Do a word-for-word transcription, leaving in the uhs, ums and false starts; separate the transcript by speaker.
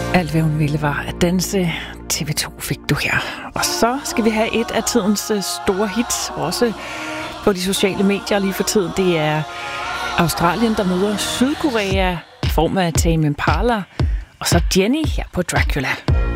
Speaker 1: Alt hvad hun ville var at danse. T V to fik du her. Og så skal vi have et af tidens store hits, også på de sociale medier lige for tiden. Det er Australien, der møder Sydkorea i form af Tame Impala. Og så Jenny her på Dracula.